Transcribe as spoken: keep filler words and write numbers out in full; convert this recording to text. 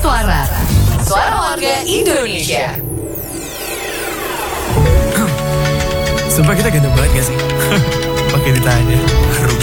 Suara. Suara warga Indonesia. Sumpah kita ganteng banget gak sih? Pakai ditanya. Rugi.